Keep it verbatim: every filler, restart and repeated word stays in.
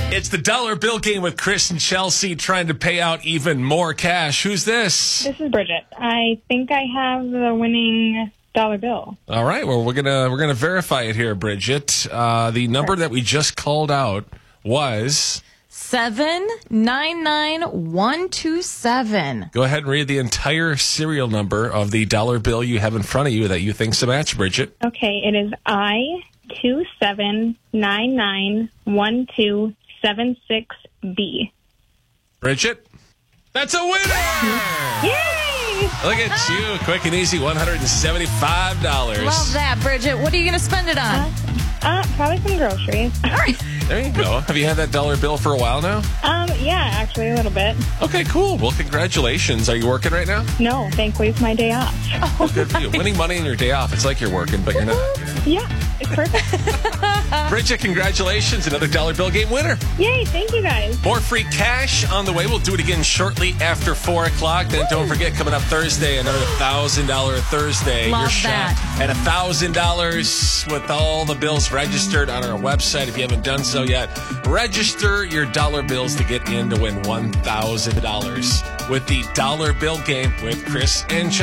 It's the dollar bill game with Chris and Chelsea trying to pay out even more cash. Who's this? This is Bridget. I think I have the winning dollar bill. All right. Well, we're gonna we're gonna verify it here, Bridget. Uh, the number that we just called out was seven nine nine one two seven. Go ahead and read the entire serial number of the dollar bill you have in front of you that you think's a match, Bridget. Okay, it is I two seven nine nine one two seven six B. Bridget, that's a winner! Yay! Look at you, quick and easy, one hundred seventy-five dollars. Love that, Bridget. What are you going to spend it on? Uh, uh, probably some groceries. All right. There you go. Have you had that dollar bill for a while now? Um, yeah, actually a little bit. Okay, cool. Well, congratulations. Are you working right now? No, thankfully it's my day off. Well, good for you. Winning money on your day off. It's like you're working, but you're not. Yeah, it's perfect. Bridget, congratulations. Another dollar bill game winner. Yay, thank you guys. More free cash on the way. We'll do it again shortly after four o'clock. Then don't forget, coming up Thursday, another one thousand dollars Thursday. Love Your shot that. at one thousand dollars with all the bills registered on our website. If you haven't done so yet, register your dollar bills to get in to win one thousand dollars with the dollar bill game with Chris and Chelsea.